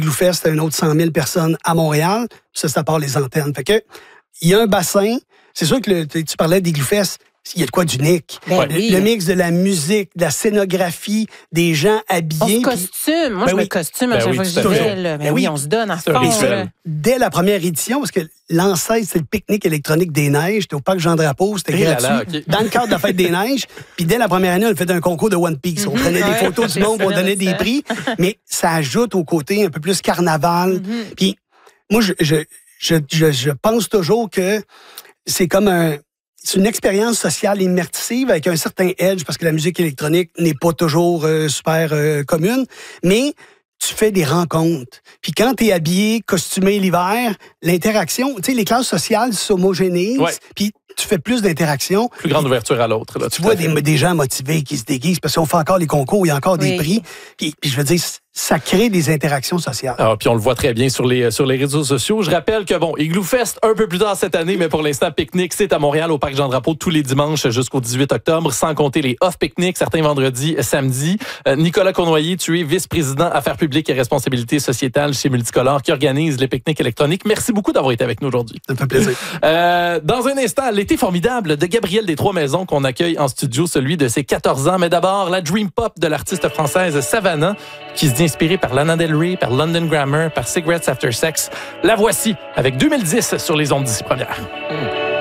Igloo Fest, c'est un autre 100 000 personnes à Montréal. Ça part les antennes. Fait que, il y a un bassin. C'est sûr que tu parlais d'Igloo Fest. Il y a de quoi d'unique. Le mix de la musique, de la scénographie, des gens habillés. On se costume. Moi, je me costume à chaque fois que j'y vais. Mais oui, on se donne à fond. Dès la première édition, parce que l'ancêtre, c'est le pique-nique électronique des neiges. C'était au parc Jean-Drapeau, c'était gratuit. Dans le cadre de la fête des neiges. Puis dès la première année, on a fait un concours de One Piece. On prenait des photos du monde, on donnait des prix. Mais ça ajoute au côté un peu plus carnaval. Puis moi, je pense toujours que c'est comme c'est une expérience sociale immersive avec un certain edge parce que la musique électronique n'est pas toujours super commune, mais tu fais des rencontres. Puis quand tu es habillé, costumé l'hiver, l'interaction, tu sais, les classes sociales s'homogénéisent, puis tu fais plus d'interaction. Plus grande ouverture à l'autre. Là, tu vois des gens motivés qui se déguisent parce qu'on fait encore les concours, il y a encore des prix. Puis je veux dire, ça crée des interactions sociales. Puis on le voit très bien sur les réseaux sociaux. Je rappelle que, Igloo Fest, un peu plus tard cette année, mais pour l'instant, pique-nique, c'est à Montréal, au Parc Jean-Drapeau, tous les dimanches jusqu'au 18 octobre, sans compter les off-pique-niques, certains vendredis, samedis. Nicolas Cournoyer, tu es vice-président Affaires publiques et responsabilités sociétales chez Multicolore, qui organise les pique-niques électroniques. Merci beaucoup d'avoir été avec nous aujourd'hui. Ça me fait plaisir. Dans un instant, l'été formidable de Gabrielle des Trois-Maisons qu'on accueille en studio, celui de ses 14 ans. Mais d'abord, la Dream Pop de l'artiste française Savannah, qui se dit inspirée par Lana Del Rey, par London Grammar, par Cigarettes After Sex. La voici avec 2010 sur les ondes d'ici première.